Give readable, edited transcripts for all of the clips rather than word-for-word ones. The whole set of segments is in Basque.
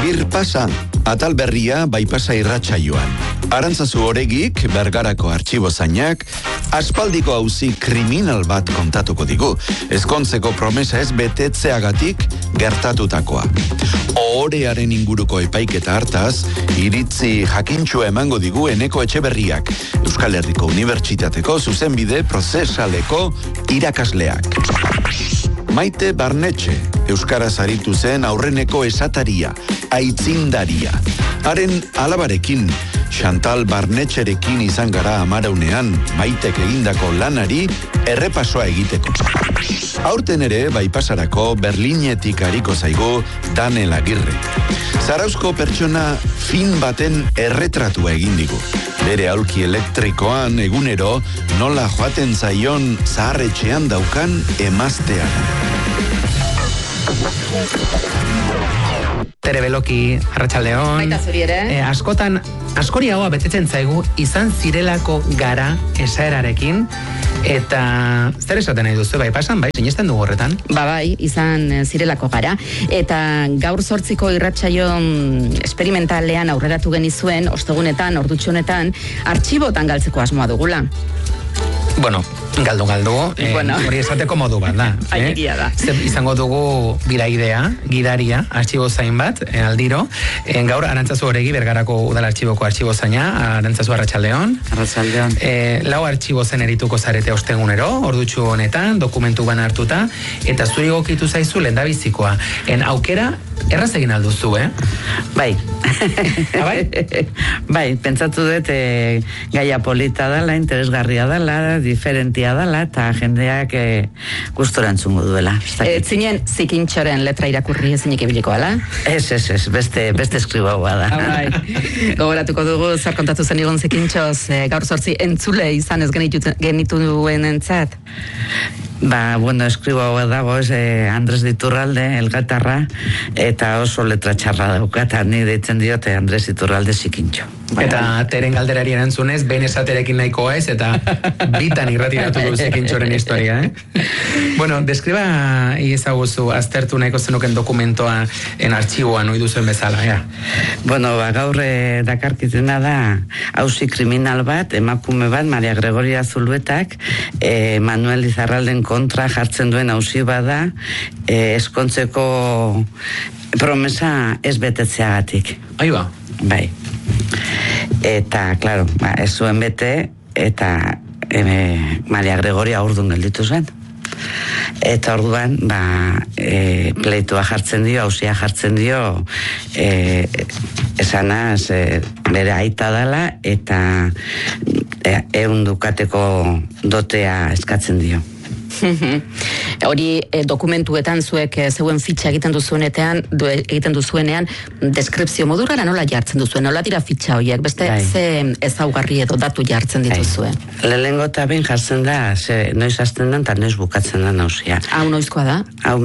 Birpasa, atal berria Baipasa irratsaioan. Arantzazu Oregik, Bergarako artxibozainak, aspaldiko auzi kriminal bat kontatuko digu, ezkontzeko promesa ez betetzeagatik gertatutakoa. Ohorearen inguruko epaiketa hartaz, iritzi jakintxua emango digu Eneko Etxeberriak, Euskal Herriko Unibertsitateko zuzenbide prozesaleko irakasleak. Maite Barnetxe, euskaraz aritu zen aurreneko esataria, aitzindaria. Haren alabarekin, Chantal Barnetxerekin izan gara amaraunean, Maitek egindako lanari errepasoa egiteko. Aurten ere, Baipasarako Berlinetik ariko zaigu Daniel Agirre. Zarauzko pertsona fin baten erretratua egin digu. Bere aulki elektrikoan egunero nola joaten zaion zaharretxean daukan emaztean. Tere Beloki, arratsaldeon. Baita zuri ere. Askori haua betetzen zaigu izan zirelako gara esaerarekin, eta zer esaten nahi duzu Baipasan, bai, sinesten dugu horretan? Bai, izan zirelako gara. Eta gaur 8ko irratsaion esperimentalean aurreratu genizuen, ostegunetan, ordutxonetan, artxibotan galtzeko asmoa dugula. Bueno, galdu, hori esateko modu bat da. Ailegia da. Izango dugu gidaria, artxibozain bat, aldiro. Gaur, Arantzazu Oregi, Bergarako Udal Artxiboko artxibozaina, Arantzazu arratsaldeon. Arratsaldeon. Lau artxibozen erituko zarete ostegunero, ordutxu honetan, dokumentu bana hartuta, eta zuri gokitu zaizu lehendabizikoa. Aukera, erraz egin alduzu, Bai. Bai? Bai, pentsatu dut gaia polita dela, interesgarria dela, diferentia dela, eta jendeak gustorantzungo duela. Zinen zikintxoren letra irakurri ezinik ibiliko, ala? Ez, beste eskribaua da. Bai. Gogoratuko dugu, zer kontatu zen igon zikintxoz, gaur 8 entzule izan ez genitu duen entzat? Eskribaua dago, Andres Iturralde, elgatarra, eta oso letra txarra daukata, ni deitzen diote Andres Iturralde zikintxo. Eta teren galderari erantzunez, behin esaterekin nahikoa ez, eta bitan irratiratu du zikintxoren historia, Bueno, deskriba iezaguzu, aztertu nahiko zenuken dokumentoa artxiboan, ohi duzuen bezala, Gaur dakarkitena da, auzi kriminal bat, emakume bat, Maria Gregoria Zuluetak, Manuel Izarralden kontra jartzen duen auzi bada, eskontzeko promesa ez betetzeagatik. Aiba. Bai. Eta, klaro, ez zuen bete, eta Maria Gregoria urdun gelditu zen. Eta orduan, pleitua jartzen dio, auzia jartzen dio, esanaz, bere aita dela, eta 100 dukateko dotea eskatzen dio. Hori dokumentuetan zuek zeuen fitxa egiten duzuenean deskripzio modurara nola jartzen duzuen, nola dira fitxa horiek, beste ze ezaugarri edo datu jartzen dituzuen? Lehenengo eta behin jartzen da, noiz hasten den eta noiz bukatzen den nauzia. Hau noizkoa da? Hau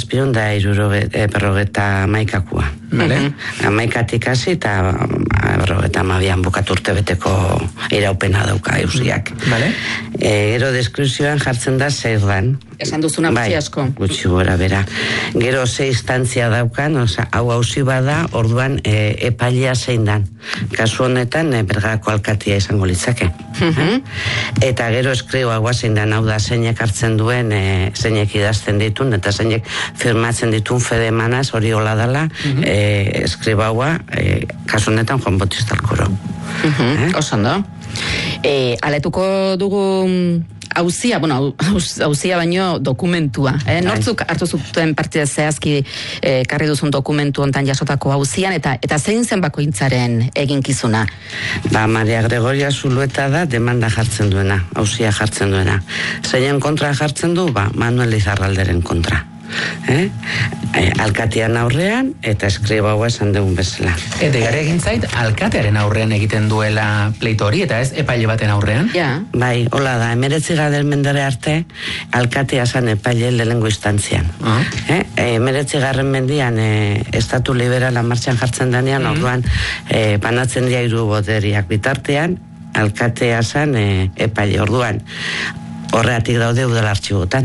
1750 Amaikatik hasi eta 52an bukatu urtebeteko iraupena dauka eusiak. Gero deskripzioan jartzen da zer dan. Esan duzuna gutxi asko. Gutxi gora bera. Gero 6 instantzia daukan, hau auzi bada, orduan epailea zein dan. Kasu honetan, Bergarako alkatia izango litzake. Eta gero eskriba zein dan, hau da zeinek hartzen duen, zeinek idazten ditun, eta zeinek firmatzen ditun fede emanaz, hori hola dela, eskribaua, kasu honetan Juan Bautista Alkoro. Osondo. Aletuko dugu auzia baino dokumentua. Nortzuk hartu zuten parte zehazki karri duzun dokumentu hontan jasotako auzian, eta zein zen bakoitzaren eginkizuna? Maria Gregoria Zulueta da demanda jartzen duena, auzia jartzen duena. Zeinen kontra jartzen du? Manuel Izarralderen kontra. Alkatean aurrean eta eskribaua esan dugun bezala. Eta gare egin zait, alkatearen aurrean egiten duela pleito hori, eta ez epaile baten aurrean? Bai, hola da, 19. mendere arte, alkatea zan epaile lehenengo instantzian. 19. mendian estatu liberala martxan jartzen denean, orduan banatzen dira 3 boteriak bitartean, alkatea zan epaile orduan. Horreatik daude udal artxibotan.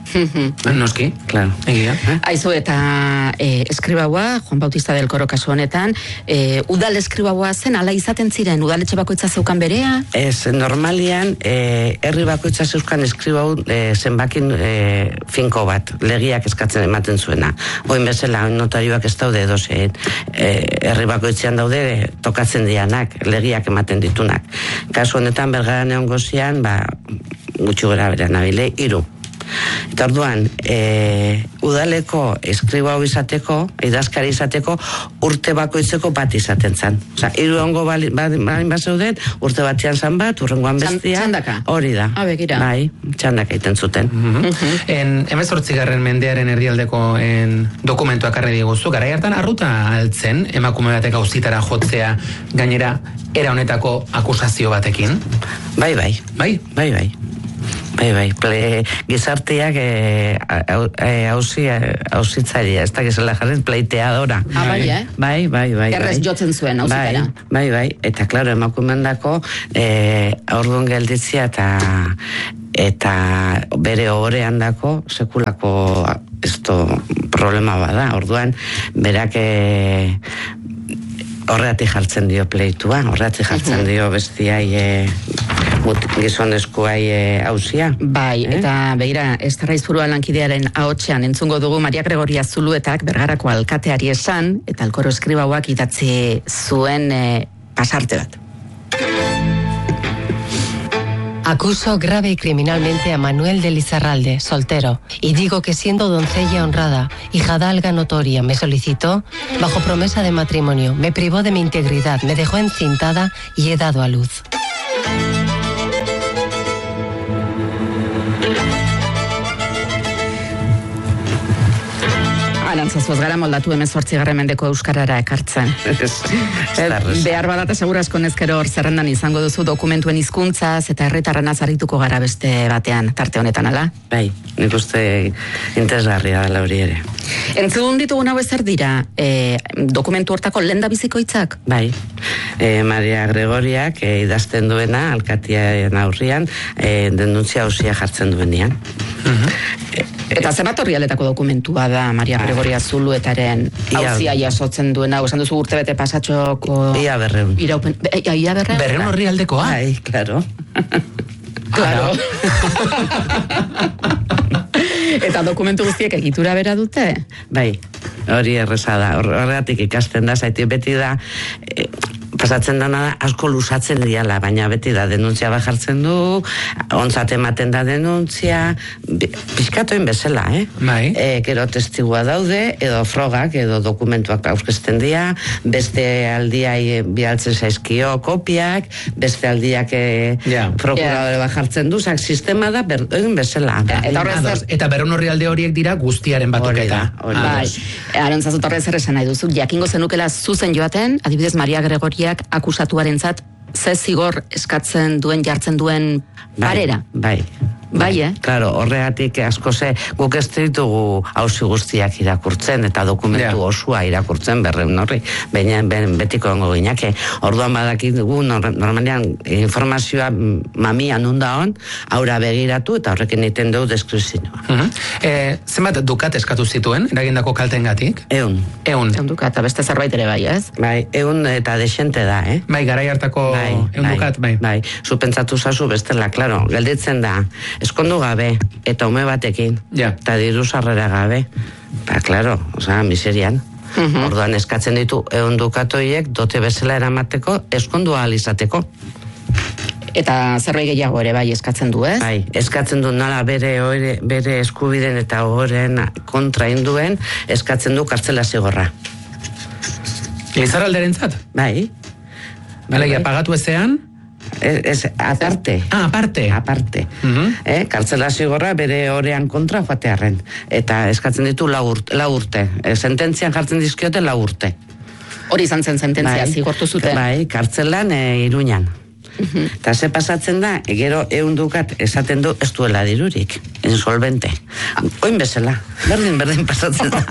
Noski. Claro. Egia. Aizu, eta eskribaua, Juan Bautista del Coro kasu honetan, udal eskribaua zen, ala izaten ziren, udaletxe bakoitza zeukan berea? Ez, normalian, herri bakoitza zeuzkan eskribau zenbakin finko bat, legiak eskatzen ematen zuena. Oin bezala, notarioak ez daude edozein, herri bakoitzean daude tokatzen dianak, legiak ematen ditunak. Kasu honetan, Bergaran egon gozian, gutxi gora bera nabile, 3. Eta orduan, udaleko eskribau izateko, idazkari izateko, urte bakoitzeko bat izaten zan. Osa, 3 ongo balin bazeuden, urte batean zan bat, urrengoan bestia. Txandaka? Hori da. Begira. Bai, txandaka iten zuten. 18. mendearen erdialdeko dokumentuak arre diguzu, garai hartan arruta altzen, emakume batek auzitara jotzea, gainera, era honetako akusazio batekin? Bai. Gizarteak hausitzaria, ez da gizela jarren pleiteadora. Bai. Errez jotzen zuen hausitara. Bai, eta klaro, emakumendako aurduan gelditzia eta bere ohorean dako sekulako problema bada. Orduan, berak horreatik jartzen dio pleitua, horreatik jartzen dio bestiai gizonezkoai hausia. Bai, eta begira, Estarraizburua lankidearen ahotsean entzungo dugu Maria Gregoria Zuluetak Bergarako alkateari esan, eta Alkoro eskribauak idatzi zuen pasarte bat. Acuso grave y criminalmente a Manuel de Lizarralde, soltero, y digo que siendo doncella honrada, hijadalga notoria, me solicitó, bajo promesa de matrimonio, me privó de mi integridad, me dejó encintada y he dado a luz. Arantzazuaz gara moldatu 18. mendeko euskarara ekartzen. Behar badata segurazko nezkero hor zerrendan izango duzu dokumentuen hizkuntzaz eta herritarrenaz arituko gara beste batean, tarte honetan, ala? Bai, nik uste interesgarria dela hori ere. Entzun ditugun hau ezer dira, dokumentu hortako lendabiziko hitzak? Bai, Maria Gregoriak idazten duena, alkatiaren aurrian, denuntzia hausia jartzen duenean. Eta zenbat horrialetako dokumentua da Maria Gregoria Zuluetaren hauzia jasotzen duena, esan duzu urtebete pasatxoko... Ia berreun. Ia berreun? Berreun horrialdekoa? Bai, klaro. Claro. Eta dokumentu guztiek egitura bera dute? Bai, hori erreza da. Horregatik ikasten da, zaiti beti da... pasatzen dana da, asko lusatzen diala, baina beti da denuntzia bajartzen du, ontzat ematen da denuntzia, pixkatoin bezala, Bai. Gero testigua daude, edo frogak, edo dokumentuak aurkezten dira, beste aldiai bialtzen zaizkio kopiak, beste aldiak prokuradore bajartzen du, sistema da berdin bezala. Eta berreun horrialde horiek dira guztiaren batuketa. Bai, Arantzazut horrez esan nahi duzu, jakingo zenukela zuzen joaten, adibidez Maria Gregoria akusatuarentzat ze zigor eskatzen duen, jartzen duen parera. Bai. Claro, horregatik asko guk ez ditugu auzi guztiak irakurtzen eta dokumentu osua irakurtzen berreun horri, betiko ongo ginake. Orduan badakit dugu, normalian informazioa mamian undaon, aurra begiratu eta horrekin egiten dugu deskripzioa. Zenbat dukat eskatu zituen, eragindako kaltengatik? 100. 100 dukat, eta beste zerbait ere bai, ez? Bai, 100 eta desente da, Bai, garai hartako 100 dukat, bai. Bai, zupentsatu zazu bestela, klaro, gelditzen da, eskondu gabe, eta ume batekin, eta diru sarrera gabe. Klaro, miserian. Orduan eskatzen ditu 100 dukatoiek dote bezala eramateko, eskondu ahal izateko. Eta zerbait gehiago ere bai eskatzen du, ez? Bai, eskatzen du nala bere eskubiden eta horren kontra induen, eskatzen du kartzela zigorra. Lizarralderen zat? Bai. Balegia, pagatu ezean? Aparte. Aparte. Kartzela zigorra bere horean kontra joatearren. Eta eskatzen ditu 4 urte. Sententzian jartzen dizkiote 4 urte. Hori izan zen sententzia, zigortu zuten. Bai, kartzelan Iruñan. Eta ze pasatzen da, gero 100 dukat esaten du ez duela dirurik, insolvente. Oin bezala, berdin pasatzen da.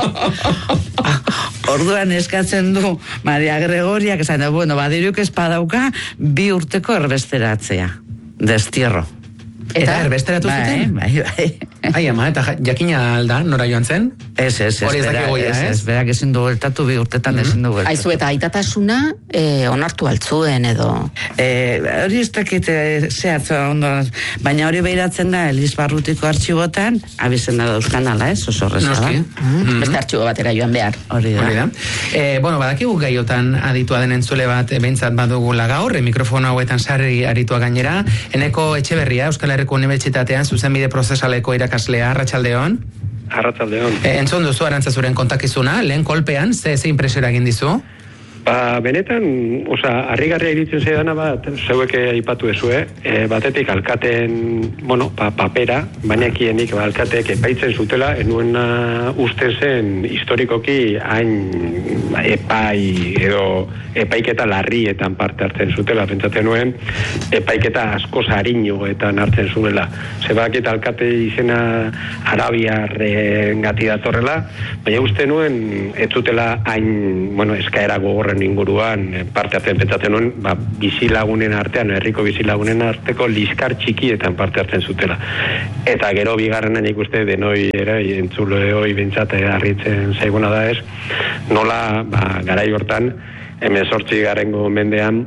Orduan eskatzen du Maria Gregoriak, esan da, badiruk ez padauka 2 urteko erbesteratzea, destierro. Eta erbesteratu zuten? Bai. Ama, eta jakina alda, nora joan zen? Ez, berak ezin du bueltatu, 2 urtetan ezin du bueltatu. Aizu, eta aitatasuna onartu altzuen edo? Hori ez dakit zehatza ondo, baina hori behiratzen da Elizbarrutiko artxibotan, abizena da euskanala, oso horreza da. Beste artxibo batera joan behar. Hori da. Bueno, badakigu gaiotan aditua den entzule bat behintzat badugula gaur, mikrofono hauetan sarri aritua gainera. Eneko Etxeberria, Euskal Herriko Unibertsitatean zuzenbide prozesaleko irakaslea, arratsaldeon. Arratsaldeon. Entzun duzu Arantzazuren kontakizuna, lehen kolpean, ze impresiora egin dizu? Benetan, harrigarria iritzen zaidana bat, zeuek aipatu ezue, batetik alkateen, papera, bainakienik alkateek epaitzen zutela, enuen uste zen historikoki hain epai edo epaiketa larrietan parte hartzen zutela, pentsatzen nuen, epaiketa askoz hariñoetan hartzen zuela. Zebakit alkate izena arabiarren gati datorrela, baina uste nuen, ez zutela hain, eskaera gogorren inguruan parte hartzen pentsatzen nuen, bizilagunen artean, herriko bizilagunen arteko liskar txikietan parte hartzen zutela. Eta gero bigarrenan ikuste denoi entzuleoi bintzate harritzen zaiguna da ez, nola garai hortan, 18. mendean,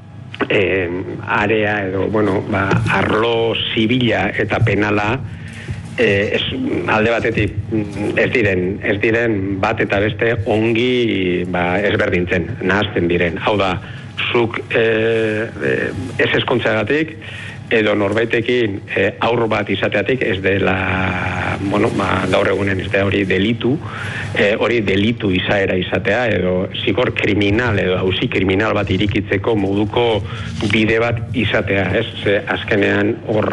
area edo, arlo zibila eta penala alde batetik ez diren bat eta beste ongi ezberdintzen, nahazten diren. Hau da, zuk ez ezkontzeagatik edo norbaitekin aur bat izateatik ez dela, gaur egunen ez da hori delitu izaera izatea edo zigor kriminal edo auzi kriminal bat irikitzeko moduko bide bat izatea, ez? Azkenean hor,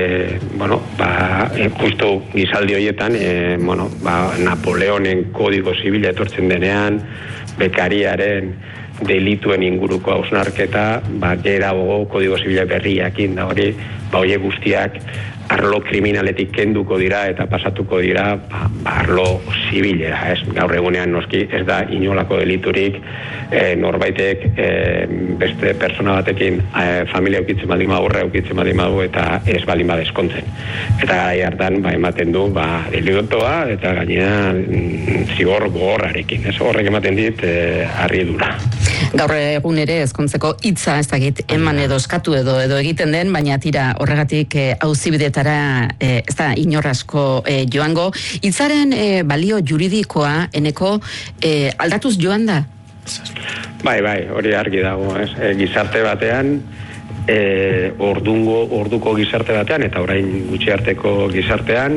justu gizaldi horietan, Napoleonen kodigo zibila etortzen denean, bekariaren delituen inguruko hausnarketa, gerago kodigo zibila berriakin da hori, horiek guztiak arlo kriminaletik kenduko dira eta pasatuko dira arlo zibilera, ez? Gaur egunean noski ez da inolako deliturik norbaitek beste persona batekin familia ukitzen baldin badu eta ez baldin badeskontzen. Eta garai hartan ematen du delitoa eta gainera zigor gogorrarekin, ez? Horrek ematen dit harridura. Gaur egun ere ezkontzeko hitza ez dakit eman edo eskatu edo egiten den, baina tira horregatik auzibidetara ez da inor asko joango. Hitzaren balio juridikoa Eneko aldatuz joan da? Bai, hori argi dago, ez? Gizarte batean, orduko gizarte batean eta orain gutxi arteko gizartean,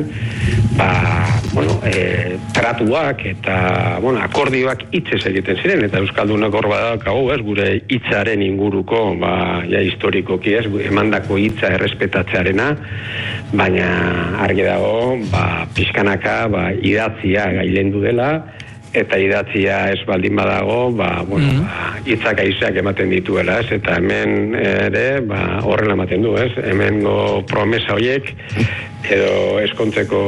tratuak eta akordioak hitzez egiten ziren eta euskaldunak hor badakago, ez, gure hitzaren inguruko historikoki, ez, emandako hitza errespetatzearena, baina argi dago pixkanaka idatzia gailendu dela eta idatzia ez baldin badago, hitzak aizeak ematen dituela, ez? Eta hemen ere, horrela ematen du, ez? Hemengo promesa horiek, edo eskontzeko,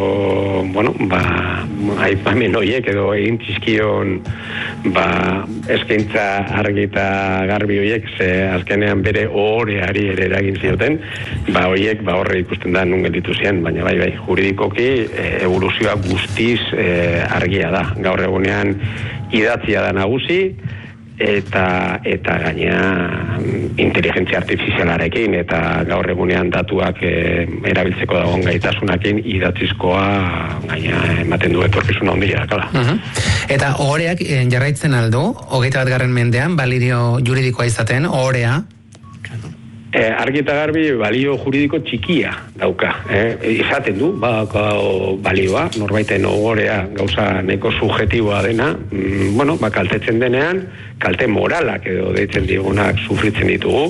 aipamen horiek, edo egin txizkion, eskaintza argi eta garbi horiek, ze azkenean bere ohoreari ere eragin zioten, horiek, horre ikusten da nun gelditu zian, baina bai, juridikoki, evoluzioa guztiz argia da. Gaur egunean idatzia da nagusi, eta gainera inteligentzia artifizialarekin eta gaur egunean datuak erabiltzeko dagoen gaitasunakin idatzizkoa gainera ematen du etorkizuna handia dakala. Eta ohoreak jarraitzen aldu, 21. mendean, balidio juridikoa izaten, ohorea? Argi eta garbi balio juridiko txikia dauka. Izaten du, balioa, norbaiten ohorea gauza neko subjetiboa dena, kaltetzen denean, kalte moralak edo deitzen digunak sufritzen ditugu.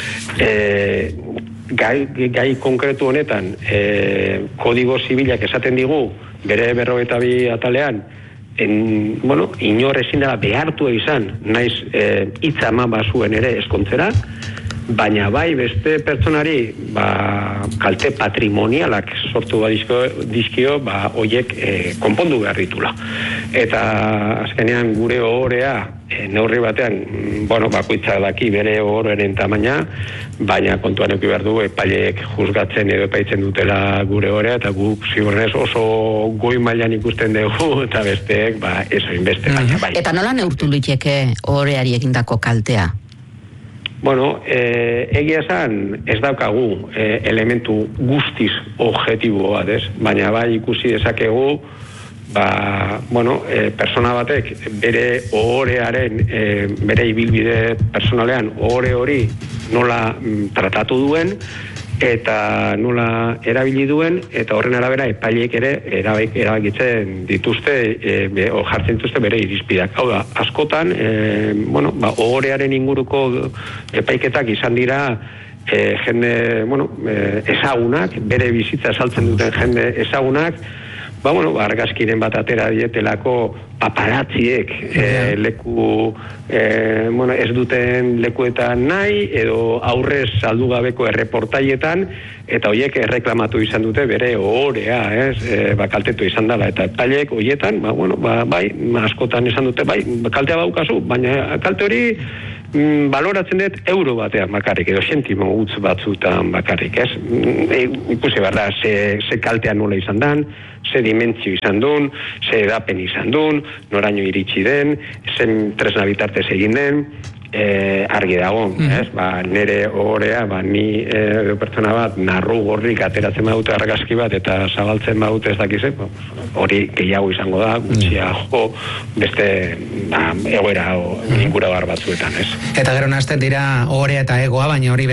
Gai konkretu honetan, kodigo zibilak esaten digu, bere 42 atalean, inor ezin dela behartu izan, naiz hitza eman bazuen ere eskontzera, baina bai beste pertsonari kalte patrimonialak sortu dizkio hoiek konpondu behar ditula. Eta azkenean gure ohorea neurri batean, bakoitza daki bere ohoreren tamaina, baina kontuan eduki behar du epaileek juzgatzen edo epaitzen dutela gure ohorea, eta guk ziurrenez oso goi mailan ikusten dugu, eta besteek ez beste baina bai. Eta nola neurtu liteke ohoreari egindako kaltea? Egia esan ez daukagu elementu guztiz objektibo bat, baina bai ikusi dezakegu persona batek bere ohorearen, bere ibilbide personalean ohore hori nola tratatu duen eta nola erabili duen, eta horren arabera epaileek ere erabakitzen dituzte jartzen dituzte bere irizpideak. Hau da, askotan ohorearen inguruko epaiketak izan dira jende ezagunak, bere bizitza esaltzen duten jende ezagunak, argazkiren bat atera dietelako paparazziek leku ez duten lekuetan nahi edo aurrez saldu gabeko erreportaietan, eta hoiek erreklamatu izan dute bere ohorea, kaltetu izan dela, eta epaileek hoietan, askotan izan dute, kaltea baukazu, baina kalte hori baloratzen dut euro batean bakarrik, edo sentimo utz batzutan bakarrik, ikusi behar da, ze kaltea nola izan dan, ze dimentsio izan duen, ze edapen izan duen, noraino iritsi den, zen tresna bitartez egin den, argi dago, nire ohorea, ni pertsona bat narru gorrik ateratzen badute argazki bat eta zabaltzen badute ez dakize, hori gehiago izango da, gutxiago beste egoera ingura bar batzuetan, Eta gero nazten dira ohorea eta egoa, baina hori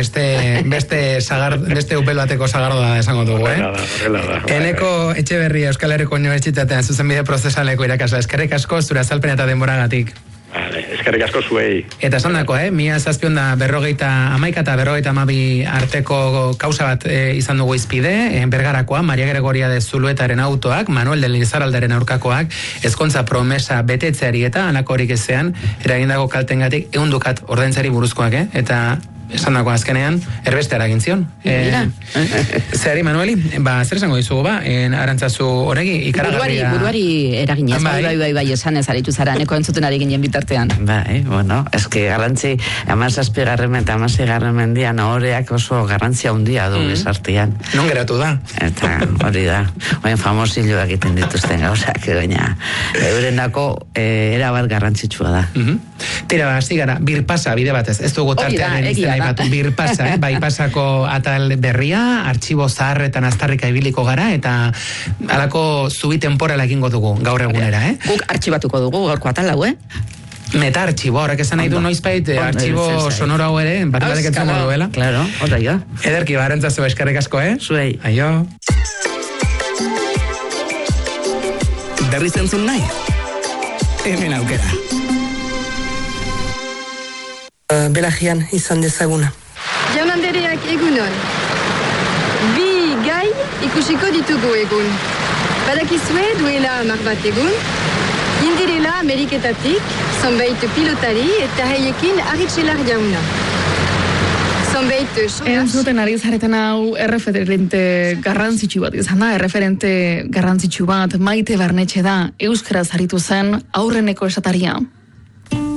beste upel bateko sagardoa esango dugu, Horrela da. Eneko Etxeberria Euskal Herriko Unibertsitatean zuzenbide prozesaleko irakasle, eskerrik asko zure azalpen eta denboragatik. Eskerrik asko zuei. Eta esan dako, 1741 eta 52 arteko kausa bat izan dugu izpide, Bergarakoa, Maria Gregoria de Zuluetaren autoak, Manuel de Lizarralderen aurkakoak, ezkontza promesa betetzeari eta alakorik ezean, eragindako kaltengatik 100 dukat ordaintzari buruzkoak, eta esan dako azkenean, erbeste eragin zion. Zehari, Manueli, zer esango dizugu Arantzazu Oregi, ikaragarria... Buruari eraginez, bai, esan ez aritu zara, neko entzuten ari ginen bitartean. Eske garrantzi, 17. eta 16. mendian ohoreak oso garrantzia handia du gizartean. Non geratu da? Eta hori da, famosilloak egiten dituzten gauzak, baina eurenako erabat garrantzitsua da. Tira, hasi gara, birpasa bide batez, ez dugu tartearen izan aipatu, birpasa, birpasako atal berria, artxibo zaharretan aztarrika ibiliko gara, eta alako zubi temporala egingo dugu gaur egunera, Guk artxibatuko dugu gaurko atal hau, Meta artxibo, horrek esan nahi du noizbait, artxibo sonoro hau ere, bat batek entzango duela. Claro, horreia. Ederki, Arantzazu, eskerrik asko, Zuei. Aio. Berriz entzun nahi? Hemen aukera. Belagian izan dezaguna. Jaun andereak egunon. Bi gai ikusiko ditugu egun. Badakizue duela 10 bat egun, indirela Ameriketatik, zonbait pilotari eta haiekin Aritxelar jauna. Zonbait entzuten ari zareten hau erreferente garrantzitsu bat izan da, erreferente garrantzitsu bat Maite Barnetxe da, euskaraz aritu zen aurreneko esataria.